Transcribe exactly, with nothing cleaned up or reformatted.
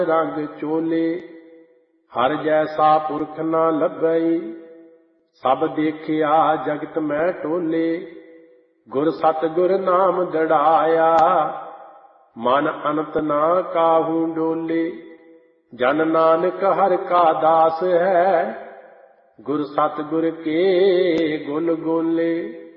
रंग चोले। हर जैसा पुरख ना लभई, सब देखिया जगत में टोले। गुर सतगुर नाम दड़ाया, मन अनंत ना काहू डोले। जन नानक हर का दास है, गुर सतगुर के गुण गोले।